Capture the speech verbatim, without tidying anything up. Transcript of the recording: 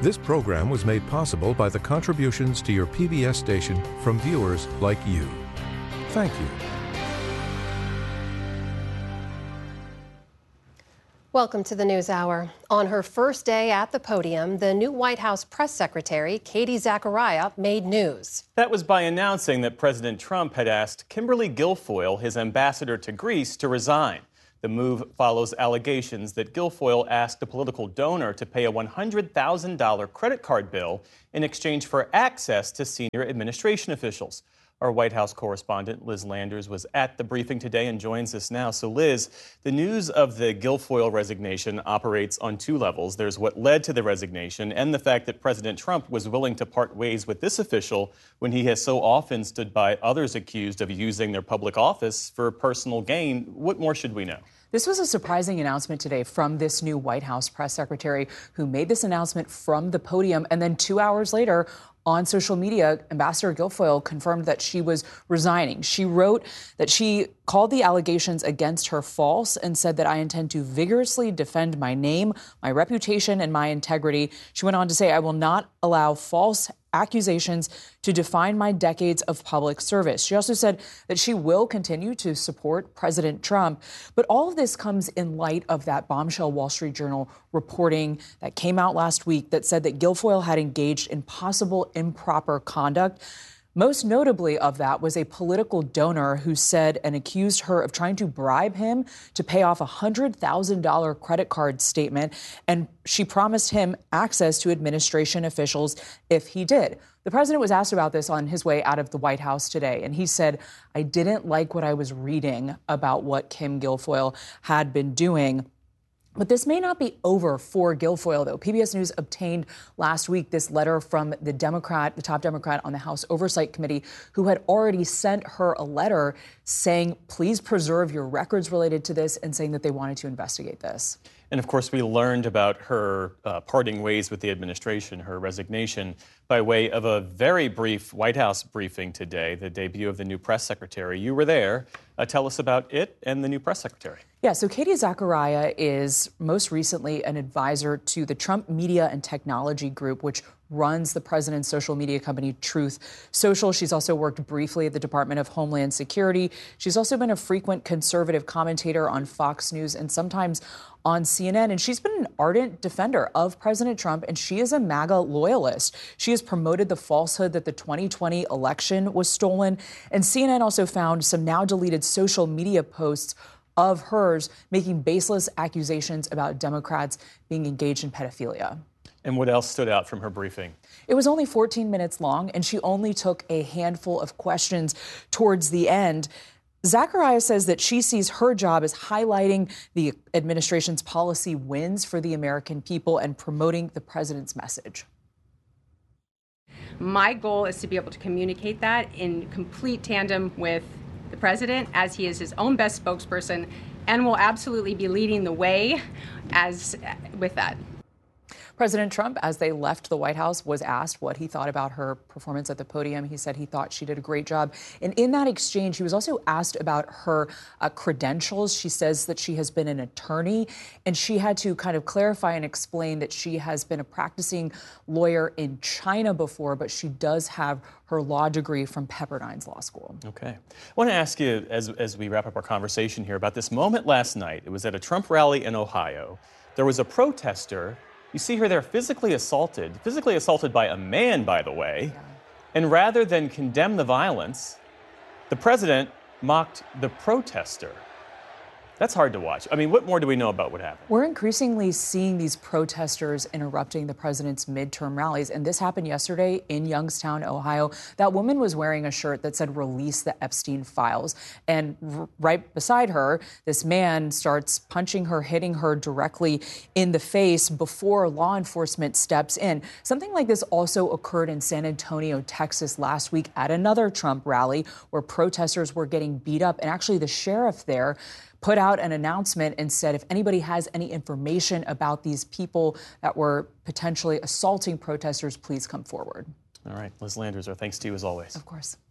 This program was made possible by the contributions to your P B S station from viewers like you. Thank you. Welcome to the News Hour. On her first day at the podium, the new White House press secretary, Katie Zachariah, made news. That was by announcing that President Trump had asked Kimberly Guilfoyle, his ambassador to Greece, to resign. The move follows allegations that Guilfoyle asked a political donor to pay a one hundred thousand dollars credit card bill in exchange for access to senior administration officials. Our White House correspondent, Liz Landers, was at the briefing today and joins us now. So, Liz, the news of the Guilfoyle resignation operates on two levels. There's what led to the resignation and the fact that President Trump was willing to part ways with this official when he has so often stood by others accused of using their public office for personal gain. What more should we know? This was a surprising announcement today from this new White House press secretary who made this announcement from the podium. And then two hours later, on social media, Ambassador Guilfoyle confirmed that she was resigning. She wrote that she called the allegations against her false and said that I intend to vigorously defend my name, my reputation, and my integrity. She went on to say, I will not allow false accusations to define my decades of public service. She also said that she will continue to support President Trump. But all of this comes in light of that bombshell Wall Street Journal reporting that came out last week that said that Guilfoyle had engaged in possible improper conduct. Most notably of that was a political donor who said and accused her of trying to bribe him to pay off a one hundred thousand dollars credit card statement, and she promised him access to administration officials if he did. The president was asked about this on his way out of the White House today, and he said, I didn't like what I was reading about what Kim Guilfoyle had been doing. But this may not be over for Guilfoyle, though. P B S News obtained last week this letter from the Democrat, the top Democrat on the House Oversight Committee, who had already sent her a letter saying, please preserve your records related to this, and saying that they wanted to investigate this. And of course, we learned about her uh, parting ways with the administration, her resignation, by way of a very brief White House briefing today, the debut of the new press secretary. You were there. Uh, tell us about it and the new press secretary. Yeah, so Katie Zachariah is most recently an advisor to the Trump Media and Technology Group, which runs the president's social media company, Truth Social. She's also worked briefly at the Department of Homeland Security. She's also been a frequent conservative commentator on Fox News and sometimes on C N N. And she's been an ardent defender of President Trump, and she is a MAGA loyalist. She has promoted the falsehood that the twenty twenty election was stolen. And C N N also found some now deleted social media posts of hers making baseless accusations about Democrats being engaged in pedophilia. And what else stood out from her briefing? It was only fourteen minutes long, and she only took a handful of questions towards the end. Zachariah says that she sees her job as highlighting the administration's policy wins for the American people and promoting the president's message. My goal is to be able to communicate that in complete tandem with the president, as he is his own best spokesperson, and will absolutely be leading the way as with that. President Trump, as they left the White House, was asked what he thought about her performance at the podium. He said he thought she did a great job. And in that exchange, he was also asked about her uh, credentials. She says that she has been an attorney, and she had to kind of clarify and explain that she has been a practicing lawyer in China before, but she does have her law degree from Pepperdine's Law School. Okay. I want to ask you, as, as we wrap up our conversation here, about this moment last night. It was at a Trump rally in Ohio. There was a protester. You see her there physically assaulted, physically assaulted by a man, by the way. Yeah. And rather than condemn the violence, the president mocked the protester. That's hard to watch. I mean, what more do we know about what happened? We're increasingly seeing these protesters interrupting the president's midterm rallies. And this happened yesterday in Youngstown, Ohio. That woman was wearing a shirt that said, release the Epstein files. And r- right beside her, this man starts punching her, hitting her directly in the face before law enforcement steps in. Something like this also occurred in San Antonio, Texas last week at another Trump rally where protesters were getting beat up. And actually the sheriff there put out an announcement and said if anybody has any information about these people that were potentially assaulting protesters, please come forward. All right. Liz Landers, our thanks to you as always. Of course.